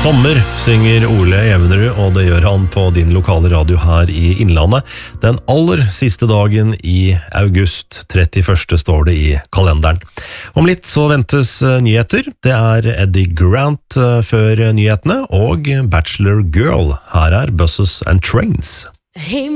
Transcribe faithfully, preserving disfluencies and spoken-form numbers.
Sommer, synger Ole Evenerud, og det gjør han på din lokale radio her i Innlandet. Den aller siste dagen i august, trettiførste står det i kalenderen. Om litt så ventes nyheter. Det er Eddie Grant før nyhetene, og Bachelor Girl. Her er Buses and Trains.